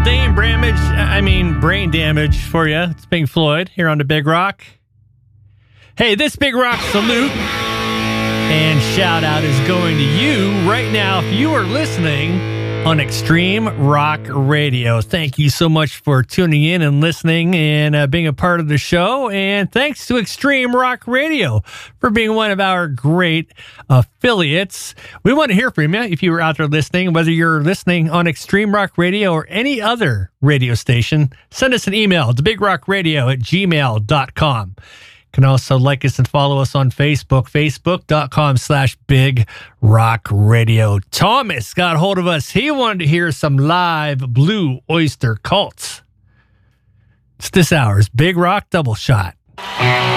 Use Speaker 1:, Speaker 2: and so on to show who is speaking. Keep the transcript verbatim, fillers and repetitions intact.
Speaker 1: Dane Bramage, I mean brain damage for you. It's Pink Floyd here on the Big Rock. Hey, this Big Rock salute and shout out is going to you right now if you are listening on Extreme Rock Radio. Thank you so much for tuning in and listening and uh, being a part of the show. And thanks to Extreme Rock Radio for being one of our great affiliates. We want to hear from you if you were out there listening, whether you're listening on Extreme Rock Radio or any other radio station. Send us an email to bigrockradio at gmail dot com. You can also like us and follow us on Facebook, facebook.com slash Big Rock Radio. Thomas got hold of us. He wanted to hear some live Blue Oyster Cult. It's this hour's Big Rock Double Shot.